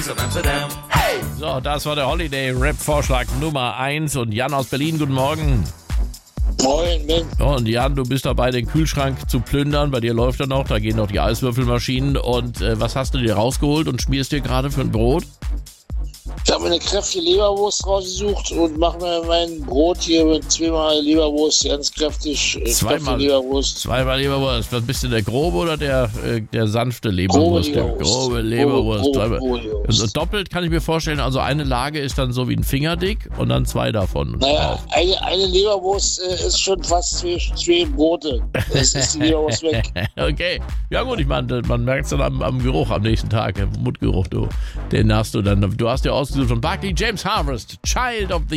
Paradies von Amsterdam. Hey! So, das war der Holiday-Rap-Vorschlag Nummer 1 und Jan aus Berlin, guten Morgen. Moin, Mensch. Und Jan, du bist dabei, den Kühlschrank zu plündern. Bei dir läuft er noch, da gehen noch die Eiswürfelmaschinen. Und was hast du dir rausgeholt und schmierst dir gerade für ein Brot? Ich habe mir eine kräftige Leberwurst rausgesucht und mache mir mein Brot hier mit zweimal Leberwurst, ganz kräftig. Zweimal Leberwurst. Zweimal Leberwurst. Was bist du, der grobe oder der sanfte Leberwurst? Grobe Leberwurst. Grobe Also Leberwurst. doppelt kann ich mir vorstellen, also eine Lage ist dann so wie ein Fingerdick und dann 2 davon. Naja, eine Leberwurst ist schon fast zwei Brote. Das ist die Leberwurst weg. Okay. Ja gut, ich meine, man merkt es dann am Geruch am nächsten Tag, im Mundgeruch, du. Den hast du dann. Du hast ja ausgesucht von Barclay James Harvest, Child of the